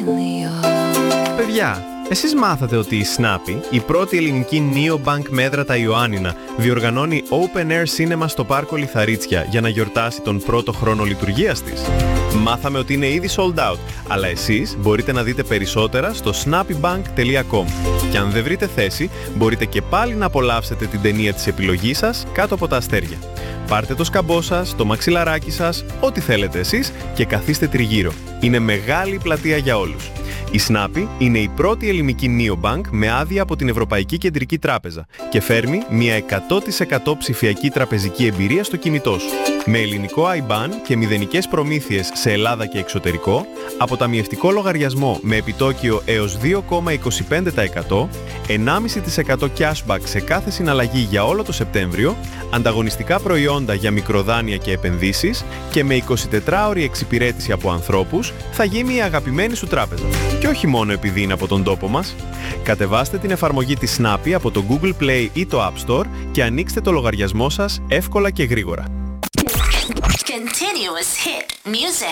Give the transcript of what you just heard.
Παιδιά, εσείς μάθατε ότι η Snappy, η πρώτη ελληνική neobank Μέδρατα Ιωάννινα, διοργανώνει open air cinema στο πάρκο Λιθαρίτσια για να γιορτάσει τον πρώτο χρόνο λειτουργίας της? Μάθαμε ότι είναι ήδη sold out, αλλά εσείς μπορείτε να δείτε περισσότερα στο snappybank.com. Και αν δεν βρείτε θέση, μπορείτε και πάλι να απολαύσετε την ταινία της επιλογής σας κάτω από τα αστέρια. Πάρτε το σκαμπό σας, το μαξιλαράκι σας, ό,τι θέλετε εσείς και καθίστε τριγύρω. Είναι μεγάλη πλατεία για όλους. Η Snappy είναι η πρώτη ελληνική neobank με άδεια από την Ευρωπαϊκή Κεντρική Τράπεζα και φέρνει μια 100% ψηφιακή τραπεζική εμπειρία στο κινητό σου. Με ελληνικό IBAN και μηδενικές προμήθειες σε Ελλάδα και εξωτερικό, αποταμιευτικό λογαριασμό με επιτόκιο έως 2,25%, 1,5% cashback σε κάθε συναλλαγή για όλο το Σεπτέμβριο, ανταγωνιστικά προϊόντα για μικροδάνεια και επενδύσεις και με 24ωρη εξυπηρέτηση από ανθρώπους, θα γίνει η αγαπημένη σου τράπεζα. Και όχι μόνο επειδή είναι από τον τόπο μας. Κατεβάστε την εφαρμογή της Snappy από το Google Play ή το App Store και ανοίξτε το λογαριασμό σας εύκολα και γρήγορα. Continuous hit music.